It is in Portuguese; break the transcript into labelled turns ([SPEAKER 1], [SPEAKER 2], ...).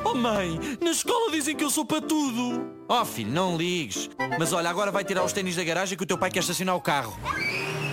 [SPEAKER 1] Oh mãe, na escola dizem que eu sou para tudo. Oh filho, não ligues. Mas olha, agora vai tirar os ténis da garagem que o teu pai quer estacionar o carro.